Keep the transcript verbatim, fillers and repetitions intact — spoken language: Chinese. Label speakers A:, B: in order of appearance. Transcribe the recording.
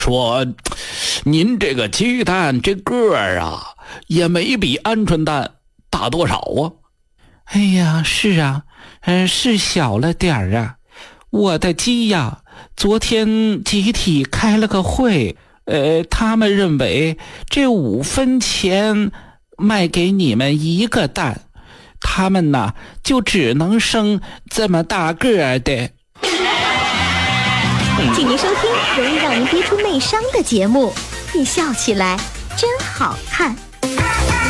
A: 说您这个鸡蛋这个儿啊，也没比鹌鹑蛋大多少啊。
B: 哎呀，是啊，嗯、呃，是小了点儿啊。我的鸡呀，昨天集体开了个会，呃，他们认为这五分钱卖给你们一个蛋，他们呢就只能生这么大个儿的。
C: 请您收听容易让人憋出内伤的节目，你笑起来真好看。